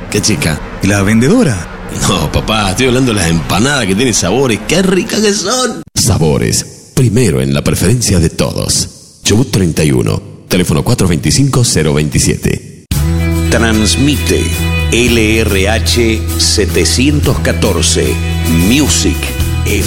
¿Qué chica? ¿Y la vendedora? No, papá, estoy hablando de las empanadas que tienen sabores. ¡Qué ricas que son! Sabores, primero en la preferencia de todos. Chubut 31, teléfono 425-027. Transmite LRH 714 Music